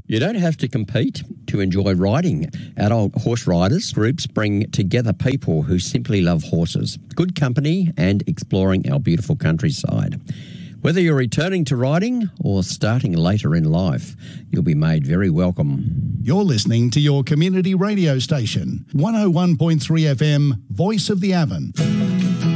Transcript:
You don't have to compete to enjoy riding. Adult horse riders groups bring together people who simply love horses, good company and exploring our beautiful countryside. Whether you're returning to riding or starting later in life, you'll be made very welcome. You're listening to your community radio station, 101.3 FM, Voice of the Avon.